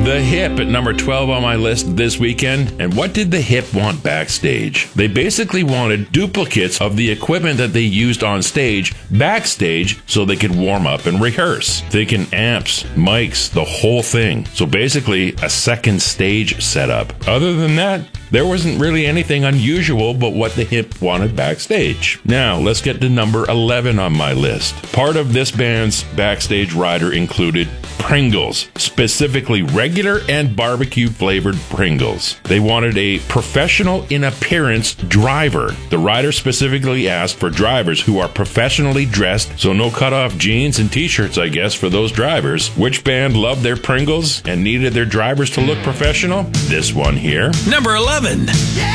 The Hip at number 12 on my list this weekend. And what did the Hip want backstage? They basically wanted duplicates of the equipment that they used on stage backstage so they could warm up and rehearse. Thinking amps, mics, the whole thing. So basically a second stage setup. Other than that, there wasn't really anything unusual but what the Hip wanted backstage. Now, let's get to number 11 on my list. Part of this band's backstage rider included Pringles, specifically regular and barbecue flavored Pringles. They wanted a professional in appearance driver. The rider specifically asked for drivers who are professionally dressed, so no cut-off jeans and t-shirts, I guess, for those drivers. Which band loved their Pringles and needed their drivers to look professional? This one here. Number 11.